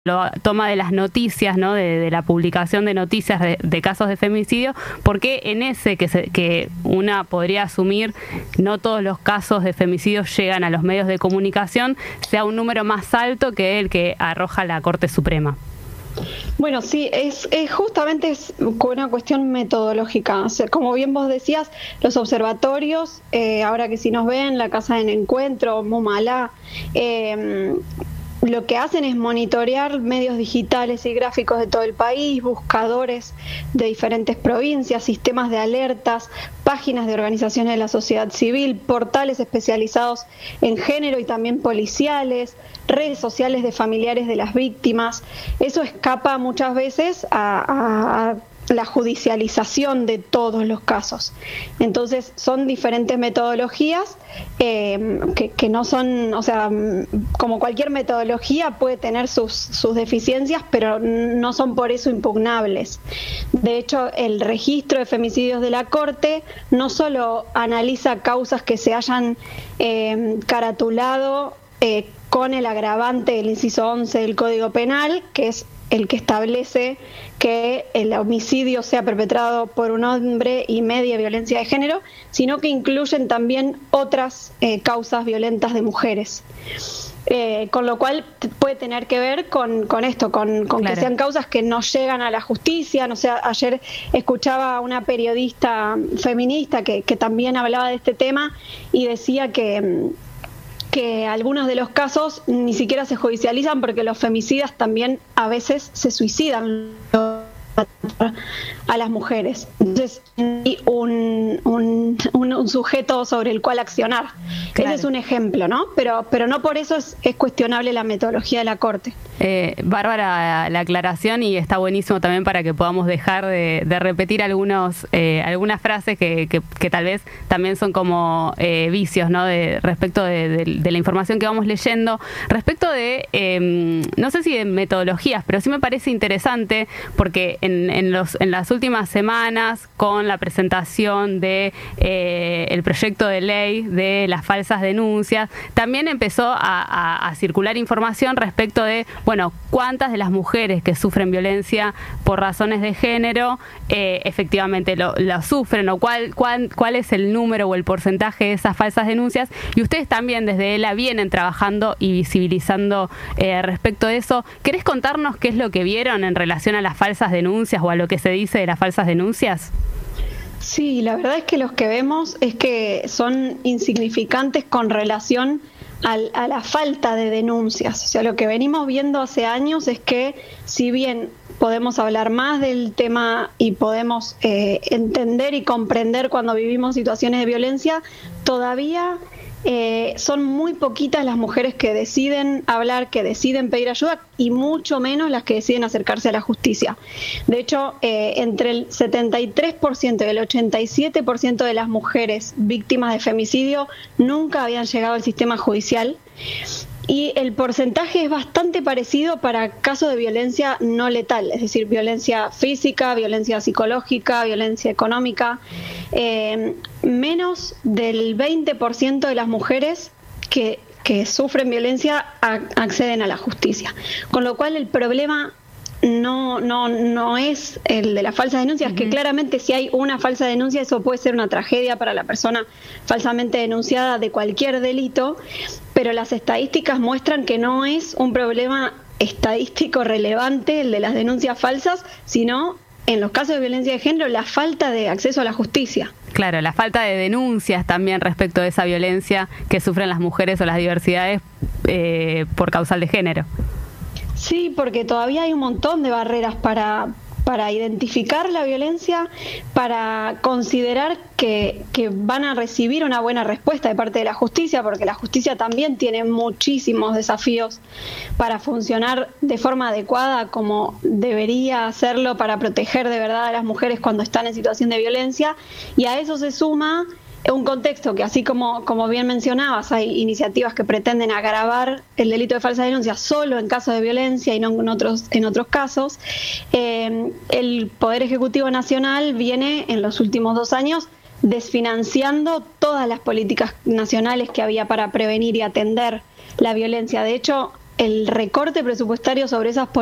toma de las noticias, ¿no? De la publicación de noticias de casos de femicidio, porque en ese que una podría asumir no todos los casos de femicidio llegan a los medios de comunicación, sea un número más alto que el que arroja la Corte Suprema. Bueno, sí, es justamente una cuestión metodológica. O sea, como bien vos decías, los observatorios, ahora que si nos ven, la Casa del Encuentro, Mumalá, lo que hacen es monitorear medios digitales y gráficos de todo el país, buscadores de diferentes provincias, sistemas de alertas, páginas de organizaciones de la sociedad civil, portales especializados en género y también policiales, redes sociales de familiares de las víctimas. Eso escapa muchas veces a la judicialización de todos los casos. Entonces son diferentes metodologías que no son, o sea, como cualquier metodología puede tener sus deficiencias, pero no son por eso impugnables. De hecho, el registro de femicidios de la Corte no solo analiza causas que se hayan caratulado con el agravante del inciso 11 del Código Penal, que es el que establece que el homicidio sea perpetrado por un hombre y media violencia de género, sino que incluyen también otras causas violentas de mujeres. Con lo cual puede tener que ver con esto, con claro, que sean causas que no llegan a la justicia. No sé, ayer escuchaba a una periodista feminista que también hablaba de este tema y decía que algunos de los casos ni siquiera se judicializan porque los femicidas también a veces se suicidan a las mujeres. Entonces hay un sujeto sobre el cual accionar. Claro. Ese es un ejemplo, ¿no? Pero no por eso es cuestionable la metodología de la Corte. Bárbara, la aclaración, y está buenísimo también para que podamos dejar de repetir algunas frases que tal vez también son como vicios, ¿no? Respecto de la información que vamos leyendo. Respecto de, no sé si de metodologías, pero sí me parece interesante porque en las últimas semanas, con la presentación de el proyecto de ley de las falsas denuncias, también empezó a circular información respecto de, bueno, cuántas de las mujeres que sufren violencia por razones de género efectivamente lo sufren, o cuál es el número o el porcentaje de esas falsas denuncias. Y ustedes también desde ELA vienen trabajando y visibilizando respecto de eso. ¿Querés contarnos qué es lo que vieron en relación a las falsas denuncias o a lo que se dice de las falsas denuncias? Sí, la verdad es que los que vemos es que son insignificantes con relación a la falta de denuncias. O sea, lo que venimos viendo hace años es que, si bien podemos hablar más del tema y podemos entender y comprender cuando vivimos situaciones de violencia, todavía son muy poquitas las mujeres que deciden hablar, que deciden pedir ayuda, y mucho menos las que deciden acercarse a la justicia. De hecho, entre el 73% y el 87% de las mujeres víctimas de femicidio nunca habían llegado al sistema judicial, y el porcentaje es bastante parecido para casos de violencia no letal, es decir, violencia física, violencia psicológica, violencia económica. Menos del 20% de las mujeres que sufren violencia acceden a la justicia. Con lo cual el problema no es el de las falsas denuncias, que claramente si hay una falsa denuncia eso puede ser una tragedia para la persona falsamente denunciada de cualquier delito, pero las estadísticas muestran que no es un problema estadístico relevante el de las denuncias falsas, sino en los casos de violencia de género la falta de acceso a la justicia. Claro, la falta de denuncias también respecto de esa violencia que sufren las mujeres o las diversidades por causal de género. Sí, porque todavía hay un montón de barreras para identificar la violencia, para considerar que van a recibir una buena respuesta de parte de la justicia, porque la justicia también tiene muchísimos desafíos para funcionar de forma adecuada como debería hacerlo para proteger de verdad a las mujeres cuando están en situación de violencia, y a eso se suma un contexto que, así como bien mencionabas, hay iniciativas que pretenden agravar el delito de falsa denuncia solo en casos de violencia y no en otros casos. El Poder Ejecutivo Nacional viene en los últimos 2 años desfinanciando todas las políticas nacionales que había para prevenir y atender la violencia. De hecho, el recorte presupuestario sobre esas